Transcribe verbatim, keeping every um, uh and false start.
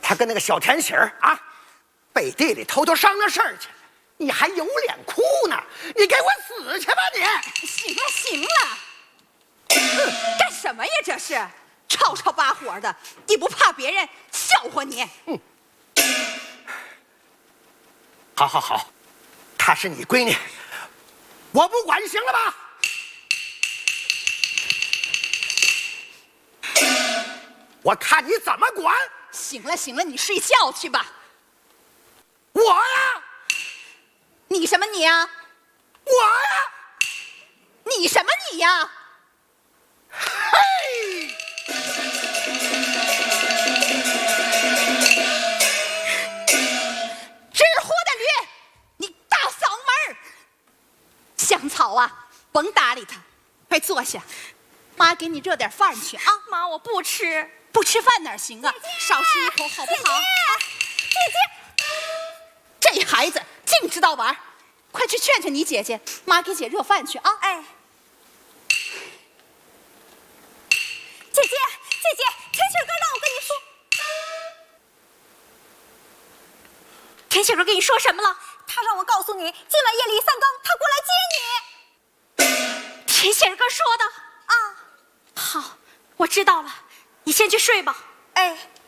他跟那个小甜心儿啊，背地里偷偷商量事儿去，你还有脸哭呢？你给我死去吧你！ 行了行了，嗯、干什么呀？这是吵吵把火的，你不怕别人笑话你？ 嗯，好好好，她是你闺女，我不管，行了吧？我看你怎么管！ 行了行了，你睡觉去吧。 我呀， 你什么你呀？ 我呀， 你什么你呀？ 嘿！ 直呼的驴，你大嗓门儿！香草啊，甭搭理他，快坐下，妈给你热点饭去啊。 妈，我不吃。 不吃饭哪行啊？少吃一口好不好？ 姐姐， 这孩子净知道玩，快去劝劝你姐姐，妈给姐热饭去啊！ 哎，姐姐，姐姐，甜心哥让我跟你说，甜心哥跟你说什么了？他让我告诉你，今晚夜里三更他过来接你。甜心哥说的啊，好，我知道了。你先去睡吧。哎。